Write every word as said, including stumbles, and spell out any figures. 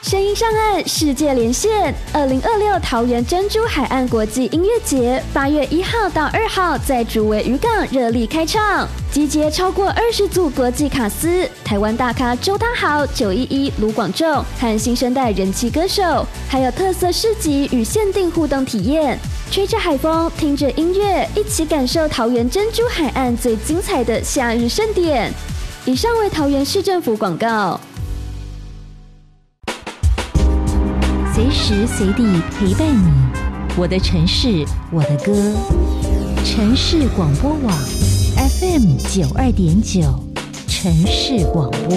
声音上岸，世界连线。二零二六桃园珍珠海岸国际音乐节，八月一号到二号在竹围渔港热力开唱，集结超过二十组国际卡司，台湾大咖周汤豪、九一一、卢广仲和新生代人气歌手，还有特色市集与限定互动体验。吹着海风，听着音乐，一起感受桃园珍珠海岸最精彩的夏日盛典。以上为桃园市政府广告。 随时随地陪伴你，我的城市，我的歌。城市广播网 F M 九二点九，城市广播。